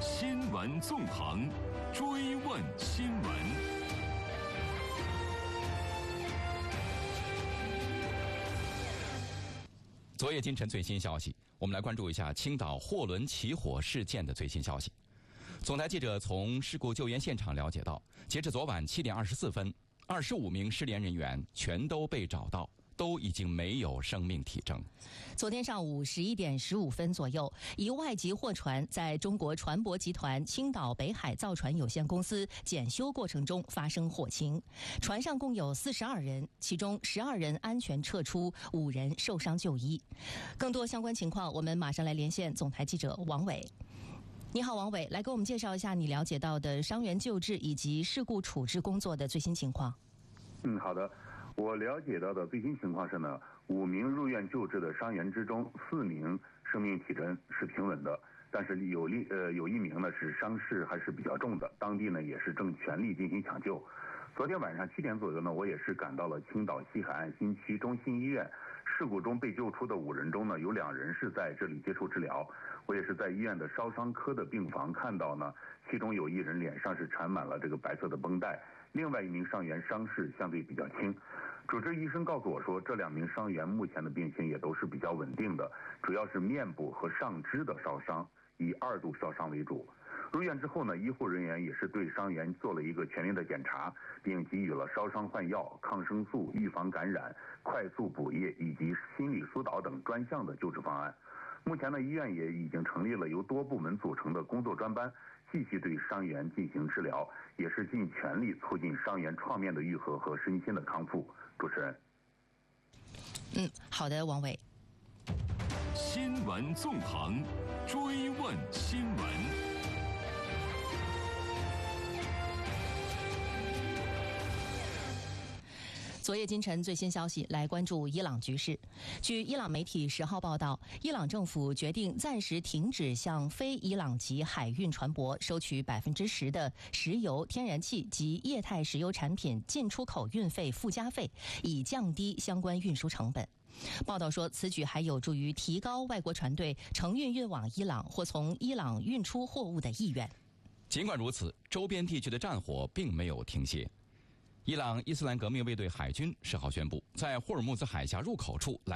新闻纵横，追问新闻。 昨夜今晨最新消息，我们来关注一下青岛货轮起火事件的最新消息。总台记者从事故救援现场了解到，截至昨晚7点24分，25名失联人员全都被找到，都已经没有生命体征。 昨天上午11点15分左右，一外籍货船在中国船舶集团青岛北海造船有限公司检修过程中发生火情，船上共有42人，其中12人安全撤出，5人受伤就医。更多相关情况，我们马上来连线总台记者王伟。你好，王伟，来给我们介绍一下你了解到的伤员救治以及事故处置工作的最新情况。 好的。我了解到的最新情况是呢，5名入院救治的伤员之中，4名生命体征是平稳的，但是有1名呢是伤势还是比较重的，当地呢也是正全力进行抢救。昨天晚上7点左右呢，我也是赶到了青岛西海岸新区中心医院。事故中被救出的5人中呢，有2人是在这里接受治疗。我也是在医院的烧伤科的病房看到呢，其中有1人脸上是缠满了这个白色的绷带，另外1名伤员伤势相对比较轻。主治医生告诉我说，这2名伤员目前的病情也都是比较稳定的，主要是面部和上肢的烧伤，以2度烧伤为主。入院之后呢，医护人员也是对伤员做了一个全面的检查，并给予了烧伤换药、抗生素、预防感染、快速补液以及心理疏导等专项的救治方案。目前呢，医院也已经成立了由多部门组成的工作专班，继续对伤员进行治疗，也是尽全力促进伤员创面的愈合和身心的康复。主持人。 好的，王伟。 新闻纵横，追问新闻。 昨夜今晨最新消息，来关注伊朗局势。据伊朗媒体10号报道，伊朗政府决定暂时停止向非伊朗籍海运船舶收取10%的石油、天然气及液态石油产品进出口运费附加费，以降低相关运输成本。报道说，此举还有助于提高外国船队承运往伊朗或从伊朗运出货物的意愿。 尽管如此，周边地区的战火并没有停歇。伊朗伊斯兰革命卫队海军10号宣布，在霍尔木兹海峡入口处